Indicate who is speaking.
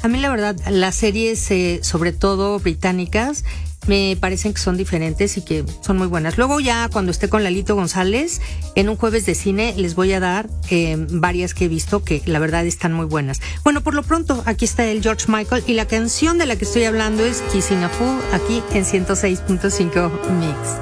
Speaker 1: A mí la verdad, las series, sobre todo británicas, me parecen que son diferentes y que son muy buenas. Luego ya cuando esté con Lalito González, en un jueves de cine, les voy a dar varias que he visto que la verdad están muy buenas. Bueno, por lo pronto, aquí está el George Michael y la canción de la que estoy hablando es Kissing a Fool, aquí en 106.5 Mix.